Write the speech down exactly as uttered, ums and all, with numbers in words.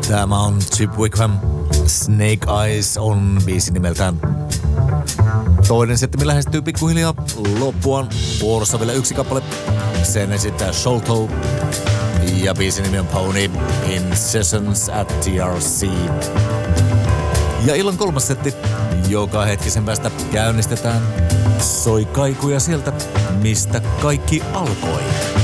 Tämä on Chip Wickham. Snake Eyes on biisi nimeltään. Toinen setti lähestyy pikkuhiljaa loppuaan. Vuorossa vielä yksi kappale. Sen esittää Sholto. Ja biisin nimi on Pony in Sessions at T R C. Ja illan kolmas setti, joka hetkisen päästä käynnistetään. Soi kaikuja sieltä, mistä kaikki alkoi.